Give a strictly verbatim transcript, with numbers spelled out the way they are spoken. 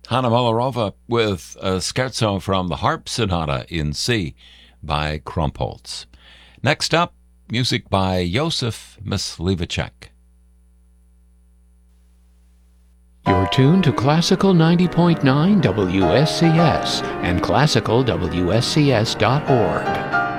Hanna Malarova with a scherzo from the Harp Sonata in C by Krumpholz. Next up, music by Josef Myslivacek. You're tuned to Classical ninety point nine W S C S and classical W S C S dot org.